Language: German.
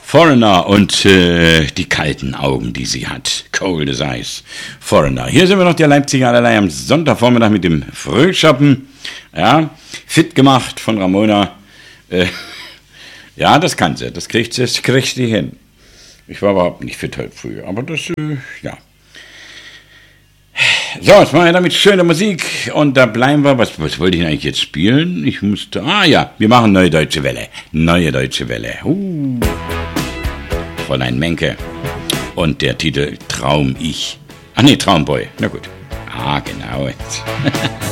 Foreigner und die kalten Augen, die sie hat. Cold as Ice. Foreigner. Hier sind wir noch, der Leipziger allerlei am Sonntagvormittag mit dem Frühschoppen. Ja, fit gemacht von Ramona. Ja, das kann sie. Das kriegt sie hin. Ich war überhaupt nicht fit heute früh. Aber das, ja. So, jetzt machen wir damit schöne Musik. Und da bleiben wir. Was wollte ich eigentlich jetzt spielen? Ich musste. Ja, wir machen Neue Deutsche Welle. Neue Deutsche Welle. Fräulein Menke. Und der Titel Traum ich. Ach nee, Traumboy. Na gut. Genau.